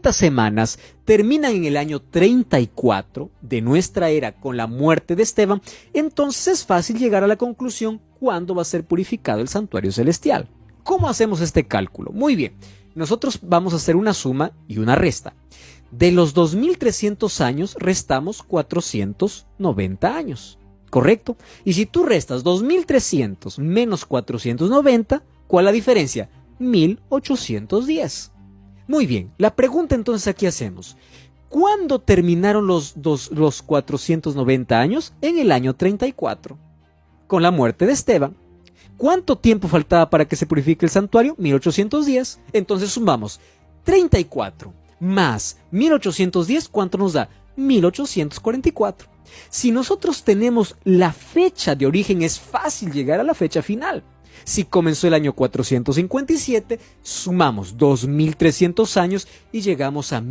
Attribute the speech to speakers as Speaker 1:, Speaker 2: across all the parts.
Speaker 1: estas semanas terminan en el año 34 de nuestra era con la muerte de Esteban, entonces es fácil llegar a la conclusión cuándo va a ser purificado el santuario celestial. ¿Cómo hacemos este cálculo? Muy bien, nosotros vamos a hacer una suma y una resta. De los 2300 años restamos 490 años, ¿correcto? Y si tú restas 2300 menos 490, ¿cuál es la diferencia? 1810. Muy bien, la pregunta entonces aquí hacemos. ¿Cuándo terminaron los 490 años? En el año 34, con la muerte de Esteban. ¿Cuánto tiempo faltaba para que se purifique el santuario? 1810. Entonces sumamos 34 más 1810, ¿cuánto nos da? 1844. Si nosotros tenemos la fecha de origen, es fácil llegar a la fecha final. Si comenzó el año 457, sumamos 2300 años y llegamos a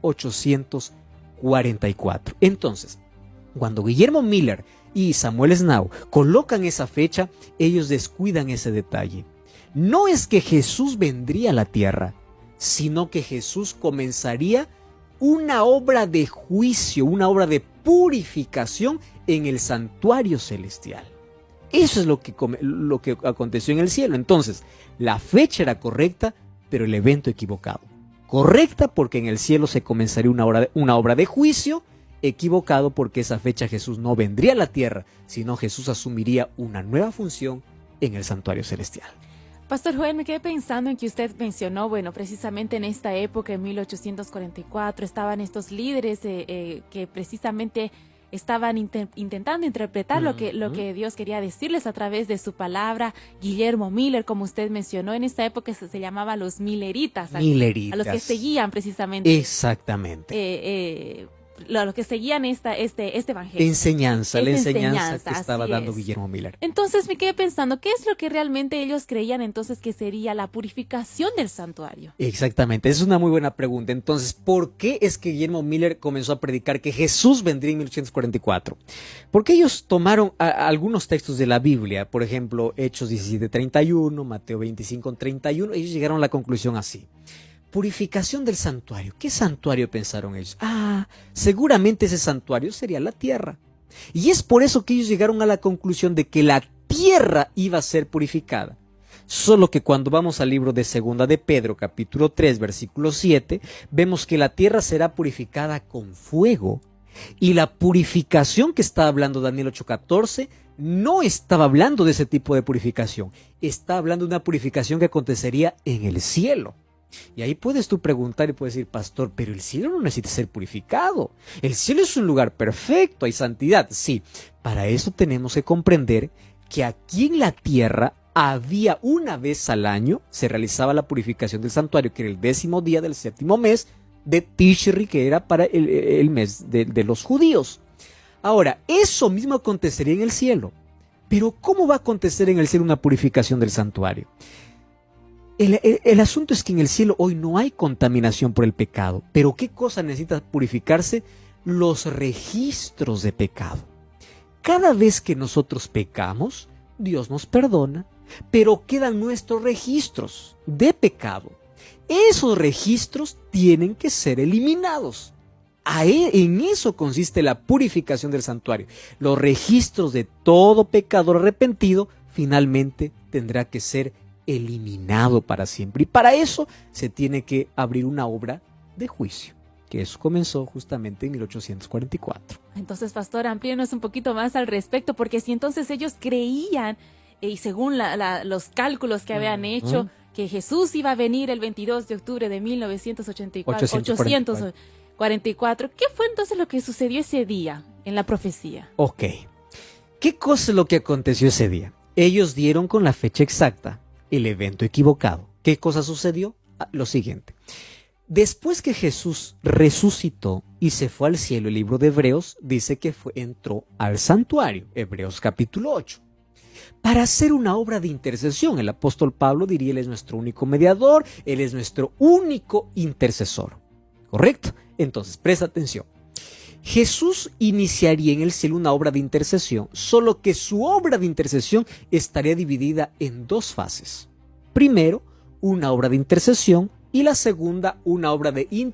Speaker 1: 1844. Entonces, cuando Guillermo Miller y Samuel Snow colocan esa fecha, ellos descuidan ese detalle. No es que Jesús vendría a la tierra, sino que Jesús comenzaría una obra de juicio, una obra de purificación en el santuario celestial. Eso es lo que aconteció en el cielo. Entonces, la fecha era correcta, pero el evento equivocado. Correcta porque en el cielo se comenzaría una obra de juicio. Equivocado porque esa fecha Jesús no vendría a la tierra, sino Jesús asumiría una nueva función en el santuario celestial.
Speaker 2: Pastor Joel, me quedé pensando en que usted mencionó, bueno, precisamente en esta época, en 1844, estaban estos líderes que precisamente estaban intentando interpretar lo que Dios quería decirles a través de su palabra. Guillermo Miller, como usted mencionó, en esta época se llamaba los Milleritas.
Speaker 1: Milleritas.
Speaker 2: A los que seguían precisamente.
Speaker 1: Exactamente.
Speaker 2: Los que seguían este evangelio.
Speaker 1: La enseñanza que estaba dando Guillermo Miller.
Speaker 2: Entonces me quedé pensando, ¿qué es lo que realmente ellos creían entonces que sería la purificación del santuario?
Speaker 1: Exactamente, es una muy buena pregunta. Entonces, ¿por qué es que Guillermo Miller comenzó a predicar que Jesús vendría en 1844? Porque ellos tomaron algunos textos de la Biblia, por ejemplo, Hechos 17:31, Mateo 25:31, ellos llegaron a la conclusión así. Purificación del santuario. ¿Qué santuario pensaron ellos? Seguramente ese santuario sería la tierra. Y es por eso que ellos llegaron a la conclusión de que la tierra iba a ser purificada. Solo que cuando vamos al libro de Segunda de Pedro, capítulo 3, versículo 7, vemos que la tierra será purificada con fuego. Y la purificación que está hablando Daniel 8:14 no estaba hablando de ese tipo de purificación. Está hablando de una purificación que acontecería en el cielo. Y ahí puedes tú preguntar y puedes decir, pastor, pero el cielo no necesita ser purificado. El cielo es un lugar perfecto, hay santidad. Sí, para eso tenemos que comprender que aquí en la tierra había una vez al año, se realizaba la purificación del santuario, que era el 10º día del 7º mes de Tishri, que era para el mes de los judíos. Ahora, eso mismo acontecería en el cielo. Pero ¿cómo va a acontecer en el cielo una purificación del santuario? El asunto es que en el cielo hoy no hay contaminación por el pecado. Pero ¿qué cosa necesita purificarse? Los registros de pecado. Cada vez que nosotros pecamos, Dios nos perdona, pero quedan nuestros registros de pecado. Esos registros tienen que ser eliminados. En eso consiste la purificación del santuario. Los registros de todo pecador arrepentido finalmente tendrá que ser eliminado para siempre. Y para eso se tiene que abrir una obra de juicio, que eso comenzó justamente en 1844.
Speaker 2: Entonces, pastor, amplíenos un poquito más al respecto, porque si entonces ellos creían, y según los cálculos que habían hecho, que Jesús iba a venir el 22 de octubre de 844, ¿qué fue entonces lo que sucedió ese día en la profecía?
Speaker 1: Ok, ¿qué cosa es lo que aconteció ese día? Ellos dieron con la fecha exacta el evento equivocado. ¿Qué cosa sucedió? Lo siguiente. Después que Jesús resucitó y se fue al cielo, el libro de Hebreos dice que entró al santuario, Hebreos capítulo 8, para hacer una obra de intercesión. El apóstol Pablo diría, Él es nuestro único mediador, Él es nuestro único intercesor. ¿Correcto? Entonces, presta atención. Jesús iniciaría en el cielo una obra de intercesión, solo que su obra de intercesión estaría dividida en dos fases. Primero, una obra de intercesión y la segunda, una obra de